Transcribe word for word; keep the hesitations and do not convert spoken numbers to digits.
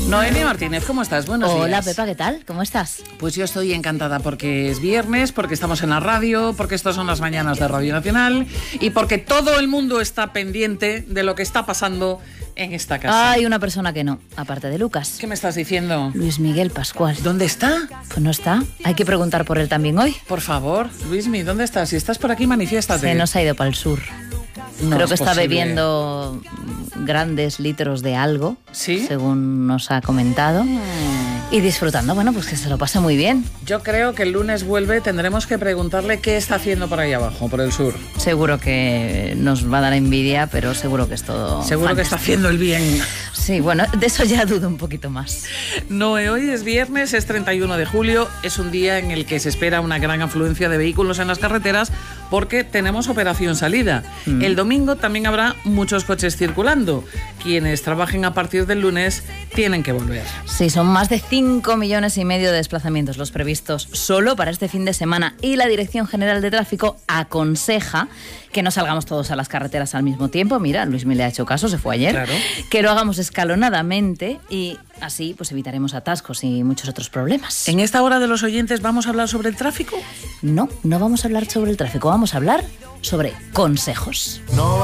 Noelia Martínez, ¿cómo estás? Buenos días. Hola, Pepa, ¿qué tal? ¿Cómo estás? Pues yo estoy encantada porque es viernes, porque estamos en la radio, porque estas son las mañanas de Radio Nacional y porque todo el mundo está pendiente de lo que está pasando en esta casa. Hay una persona que no, aparte de Lucas. ¿Qué me estás diciendo? Luis Miguel Pascual. ¿Dónde está? Pues no está. Hay que preguntar por él también hoy. Por favor, Luismi, ¿dónde estás? Si estás por aquí, manifiéstate. Se nos ha ido para el sur. No Creo es que está posible. bebiendo grandes litros de algo, ¿Sí? según nos ha comentado. Y disfrutando, bueno, pues que se lo pase muy bien. Yo creo que el lunes vuelve, tendremos que preguntarle qué está haciendo por ahí abajo, por el sur. Seguro que nos va a dar envidia, pero seguro que es todo Seguro que está fantástico. haciendo el bien. Sí, bueno, de eso ya dudo un poquito más. Noé, hoy es viernes, es treinta y uno de julio, es un día en el que se espera una gran afluencia de vehículos en las carreteras porque tenemos operación salida. Mm. El domingo también habrá muchos coches circulando. Quienes trabajen a partir del lunes tienen que volver. Sí, son más de cinco millones y medio de desplazamientos los previstos solo para este fin de semana y la Dirección General de Tráfico aconseja que no salgamos todos a las carreteras al mismo tiempo. Mira, Luis me le ha hecho caso, se fue ayer. Claro. Que lo hagamos escalonadamente y así pues evitaremos atascos y muchos otros problemas. En esta hora de los oyentes vamos a hablar sobre el tráfico. No, no vamos a hablar sobre el tráfico, vamos a hablar sobre consejos. No